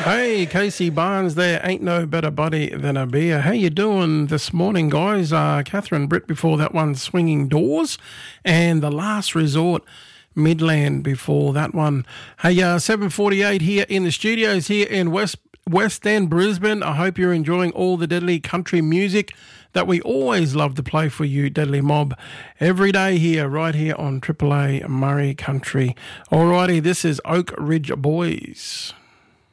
Hey, Casey Barnes there. Ain't no better buddy than a beer. How you doing this morning, guys? Catherine Britt before that one, Swinging Doors. And The Last Resort, Midland before that one. Hey, 7:48 here in the studios here in West End, Brisbane. I hope you're enjoying all the deadly country music that we always love to play for you, Deadly Mob, every day here, right here on Triple A Murray Country. Alrighty, this is Oak Ridge Boys.